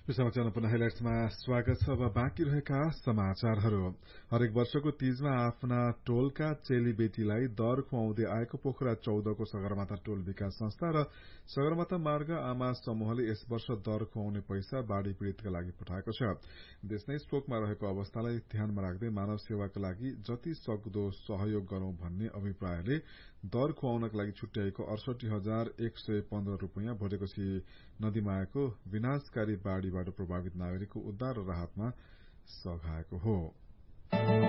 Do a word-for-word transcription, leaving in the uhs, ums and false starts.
समाचार पुनः हेडलाइन्समा स्वागत छ। अब बाँकी रहेका समाचारहरू। हरेक वर्षको तीजमा आफ्ना टोलका चेलीबेटीलाई दर खुवाउँदै आएको पोखरा चौधको सगरमाथा टोल विकास संस्था र सगरमाथा मार्ग आमा समूहले यस वर्ष दर खुवाउने पैसा बाढ़ी पीड़ितका लागि पठाएको छ। देश नै शोकमा रहेको अवस्थालाई ध्यानमा राख्दै मानव सेवाका लागि जति सक्दो सहयोग गरौं भन्ने अभिप्रायले दर खुवाउनका लागि छुट्याएको अडसठी हजार एक सय पन्ध्र रूपियाँ भोटेकोशी नदीमाको विनाशकारी बाढ़ीबाट प्रभावित नागरिकको उद्धार र राहतमा सघाएको हो।